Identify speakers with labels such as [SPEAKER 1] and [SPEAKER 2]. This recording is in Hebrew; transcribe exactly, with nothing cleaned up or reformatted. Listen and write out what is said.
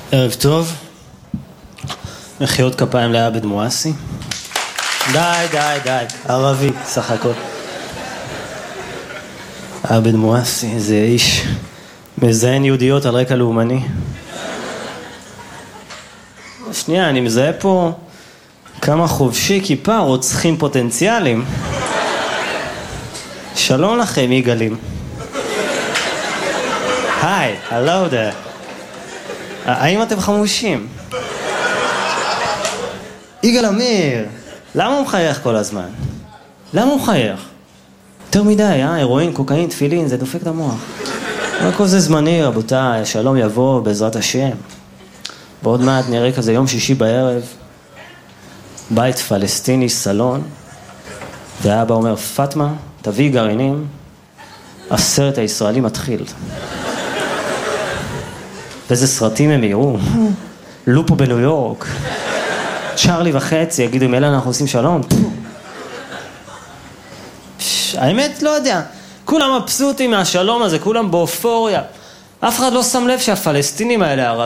[SPEAKER 1] ערב טוב. מחיאות כפיים לעבד מואסי. די, די, די. ערבי, סך הכל. עבד מואסי, זה איש מזיין יהודיות על רקע לאומני. שנייה, אני מזהה פה כמה חובשי כיפה רוצחים פוטנציאליים. שלום לכם, יגאלים. היי, hello there. האם אתם חמושים? יגאל אמיר, למה הוא מחייך כל הזמן? למה הוא מחייך? יותר מדי, אה? הרואין, קוקאין, תפילין, זה דופק את המוח. אבל כל זה זמני, רבותיי, שלום יבוא בעזרת השם. בעוד מעט נראה כזה יום שישי בערב, בית פלסטיני, סלון, והאבא אומר, פטמה, תביא גרעינים, הסרט הישראלי מתחיל. ואיזה סרטים הם יראו? לופו בניו יורק, צ'ארלי וחצי, יגידו, אם אלה אנחנו עושים שלום? האמת, לא יודע. כולם מבסוטים מהשלום הזה, כולם באופוריה. אף אחד לא שם לב שהפלסטינים האלה,